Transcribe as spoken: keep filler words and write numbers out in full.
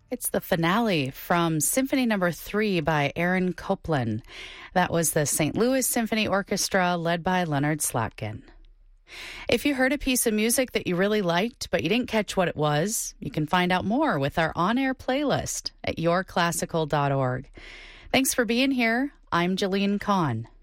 It's the finale from Symphony Number Three by Aaron Copland. That was the Saint Louis Symphony Orchestra led by Leonard Slatkin. If you heard a piece of music that you really liked, but you didn't catch what it was, you can find out more with our on-air playlist at your classical dot org. Thanks for being here. I'm Jillian Kahn.